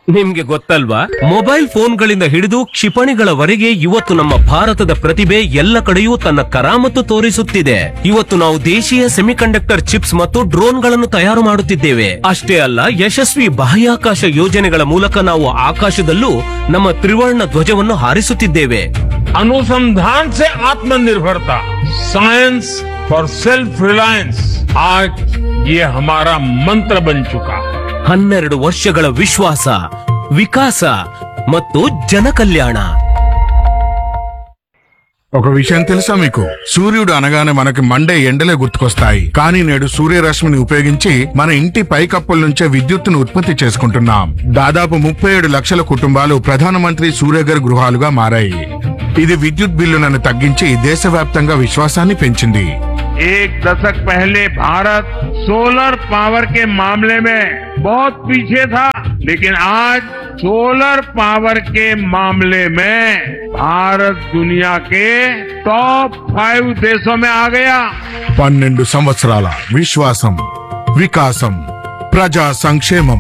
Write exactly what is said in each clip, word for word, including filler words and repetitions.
ನಿಮ್ಗೆ ಗೊತ್ತಲ್ವಾ, ಮೊಬೈಲ್ ಫೋನ್ಗಳಿಂದ ಹಿಡಿದು ಕ್ಷಿಪಣಿಗಳವರೆಗೆ ಇವತ್ತು ನಮ್ಮ ಭಾರತದ ಪ್ರತಿಭೆ ಎಲ್ಲ ಕಡೆಯೂ ತನ್ನ ಕರಾಮತ್ತು ತೋರಿಸುತ್ತಿದೆ. ಇವತ್ತು ನಾವು ದೇಶೀಯ ಸೆಮಿಕಂಡಕ್ಟರ್ ಚಿಪ್ಸ್ ಮತ್ತು ಡ್ರೋನ್ಗಳನ್ನು ತಯಾರು ಮಾಡುತ್ತಿದ್ದೇವೆ. ಅಷ್ಟೇ ಅಲ್ಲ, ಯಶಸ್ವಿ ಬಾಹ್ಯಾಕಾಶ ಯೋಜನೆಗಳ ಮೂಲಕ ನಾವು ಆಕಾಶದಲ್ಲೂ ನಮ್ಮ ತ್ರಿವರ್ಣ ಧ್ವಜವನ್ನು ಹಾರಿಸುತ್ತಿದ್ದೇವೆ. अनुसंधान से आत्मनिर्भरता, साइंस फॉर सेल्फ रिलायंस, आज ये हमारा मंत्र बन चुका है. ಹನ್ನೆರಡು ವರ್ಷಗಳ ವಿಶ್ವಾಸ, ವಿಕಾಸ ಮತ್ತು ಜನಕಲ್ಯಾಣ. ఒక విషయం తెలుసా మీకు? సూర్యుడు అనగానే మనకి మండే ఎండలే గుర్తుకొస్తాయి. కానీ నేడు సూర్యరశ్మిని ఉపయోగించి మన ఇంటి పైకప్పుల నుంచే విద్యుత్తును ఉత్పత్తి చేసుకుంటున్నాం. దాదాపు ముప్పై ఏడు లక్షల కుటుంబాలు ప్రధానమంత్రి సూర్యఘర్ గృహాలుగా మారాయి. ఇది విద్యుత్ బిల్లులను తగ్గించి దేశవ్యాప్తంగా విశ్వాసాన్ని పెంచింది. एक दशक पहले भारत सोलर पावर के मामले में बहुत पीछे था, लेकिन आज सोलर पावर के मामले में भारत दुनिया के टॉप फाइव देशों में आ गया. పన్నెండు సంవత్సరాల విశ్వాసం, వికాసం, ప్రజా సంక్షేమం.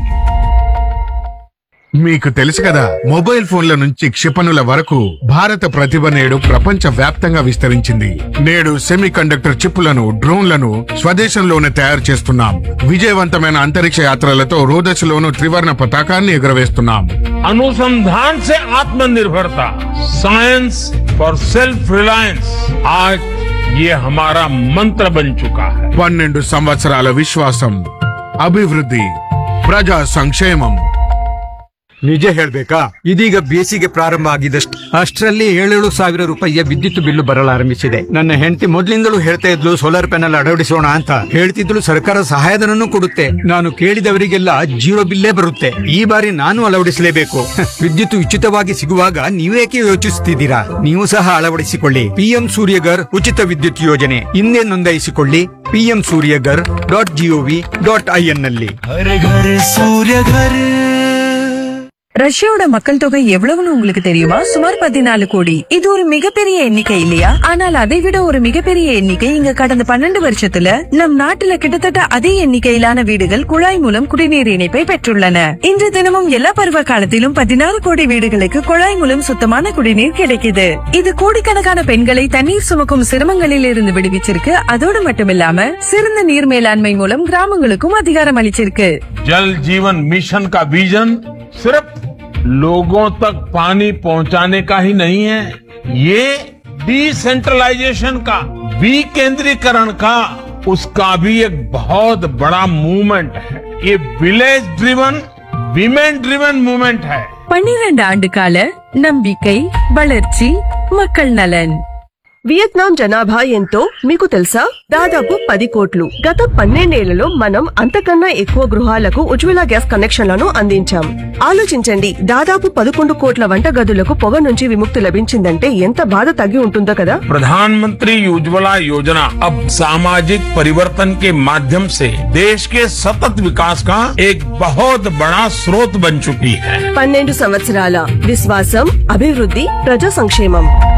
మీకు తెలుసు కదా, మొబైల్ ఫోన్ల నుంచి క్షిపణుల వరకు భారత ప్రతిభ నేడు ప్రపంచ వ్యాప్తంగా విస్తరించింది. నేడు సెమీ కండక్టర్ చిప్పులను, డ్రోన్లను స్వదేశంలోనే తయారు చేస్తున్నాం. విజయవంతమైన అంతరిక్ష యాత్రలతో రోదశలోను త్రివర్ణ పతాకాన్ని ఎగురవేస్తున్నాం. अनुसंधान से आत्मनिर्भरता, साइंस फॉर सेल्फ रिलायंस, आज ये हमारा मंत्र बन चुका है. పన్నెండు సంవత్సరాల విశ్వాసం, అభివృద్ధి, ప్రజా సంక్షేమం. ನಿಜ ಹೇಳ್ಬೇಕಾ, ಇದೀಗ ಬೇಸಿಗೆ ಪ್ರಾರಂಭ ಆಗಿದಷ್ಟು ಅಷ್ಟರಲ್ಲಿ ಏಳೇಳು ಸಾವಿರ ರೂಪಾಯಿಯ ವಿದ್ಯುತ್ ಬಿಲ್ಲು ಬರಲಾರಂಭಿಸಿದೆ. ನನ್ನ ಹೆಂಡತಿ ಮೊದ್ಲಿಂದಲೂ ಹೇಳ್ತಾ ಇದ್ಲು ಸೋಲಾರ್ ಪ್ಯಾನೆಲ್ ಅಳವಡಿಸೋಣ ಅಂತ. ಹೇಳ್ತಿದ್ಲು ಸರ್ಕಾರ ಸಹಾಯಧನನ್ನು ಕೊಡುತ್ತೆ. ನಾನು ಕೇಳಿದವರಿಗೆಲ್ಲ ಜೀರೋ ಬಿಲ್ಲೇ ಬರುತ್ತೆ. ಈ ಬಾರಿ ನಾನು ಅಳವಡಿಸಲೇಬೇಕು. ವಿದ್ಯುತ್ ಉಚಿತವಾಗಿ ಸಿಗುವಾಗ ನೀವೇಕೆ ಯೋಚಿಸುತ್ತಿದ್ದೀರಾ? ನೀವು ಸಹ ಅಳವಡಿಸಿಕೊಳ್ಳಿ. ಪಿಎಂ ಸೂರ್ಯಗರ್ ಉಚಿತ ವಿದ್ಯುತ್ ಯೋಜನೆ ಹಿಂದೆ ನೋಂದಾಯಿಸಿಕೊಳ್ಳಿ. PM Surya Ghar dot gov dot IN ನಲ್ಲಿ. ரஷ்யாவோட மக்கள் தொகை எவ்வளவுன்னு உங்களுக்கு தெரியுமா? சுமார் பதினாலு கோடி. இது ஒரு மிகப்பெரிய எண்ணிக்கை இல்லையா? ஆனால் அதை விட ஒரு மிகப்பெரிய எண்ணிக்கை இங்க கடந்த பன்னெண்டு வருஷத்துல நம் நாட்டுல கிட்டத்தட்ட அதே எண்ணிக்கையிலான வீடுகள் குழாய் மூலம் குடிநீர் இணைப்பை பெற்றுள்ளன. இன்று தினமும் எல்லா பருவ காலத்திலும் பதினாறு கோடி வீடுகளுக்கு குழாய் மூலம் சுத்தமான குடிநீர் கிடைக்குது. இது கோடிக்கணக்கான பெண்களை தண்ணீர் சுமக்கும் சிரமங்களில் இருந்து விடுவிச்சிருக்கு. அதோடு மட்டுமில்லாம சிறந்த நீர் மேலாண்மை மூலம் கிராமங்களுக்கும் அதிகாரம் அளிச்சிருக்கு. जल जीवन मिशन का विजन सिर्फ लोगों तक पानी पहुंचाने का ही नहीं है, ये डिसेंट्रलाइजेशन का, विकेंद्रीकरण का, उसका भी एक बहुत बड़ा मूवमेंट है. ये village driven, women driven movement है. பன்னிரண்டு ஆண்டு கால நம்பிக்கை, வளர்ச்சி, மக்கள் நலன். వియత్నాం జనాభా ఎంతో మీకు తెలుసా? దాదాపు పది కోట్లు. గత పన్నెండేళ్లలో మనం అంతకన్నా ఎక్కువ గృహాలకు ఉజ్వల గ్యాస్ కనెక్షన్లను అందించాం. ఆలోచించండి, దాదాపు పదకొండు కోట్ల వంట గదులకు పొగ నుంచి విముక్తి లభించిందంటే ఎంత బాధ తగ్గి ఉంటుందో కదా. प्रधानमंत्री उज्ज्वला योजना अब सामाजिक परिवर्तन के माध्यम से देश के सतत विकास का एक बहुत बड़ा स्रोत बन चुकी है. పన్నెండు సంవత్సరాల విశ్వాసం, అభివృద్ధి, ప్రజా సంక్షేమం.